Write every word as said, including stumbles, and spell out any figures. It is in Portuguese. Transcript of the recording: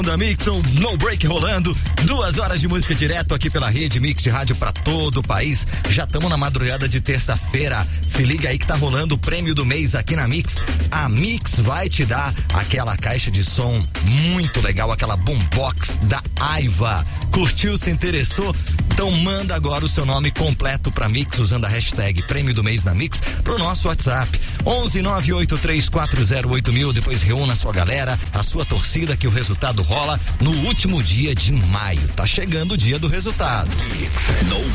Da Mix, um No Break rolando, duas horas de música direto aqui pela rede Mix de rádio pra todo o país. Já estamos na madrugada de terça-feira. Se liga aí que tá rolando o prêmio do mês aqui na Mix. A Mix vai te dar aquela caixa de som muito legal, aquela boombox da Aiva. Curtiu, se interessou? Então manda agora o seu nome completo pra Mix usando a hashtag prêmio do mês na Mix pro nosso WhatsApp onze nove oito três quatro zero oito mil. Depois reúna a sua galera, a sua torcida, que o resultado rola no último dia de maio. Tá chegando o dia do resultado.